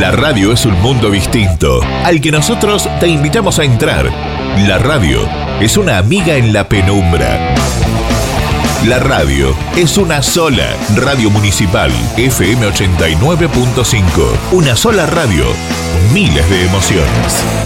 La radio es un mundo distinto, al que nosotros te invitamos a entrar. La radio es una amiga en la penumbra. La radio es una sola. Radio Municipal, FM 89.5. Una sola radio, miles de emociones.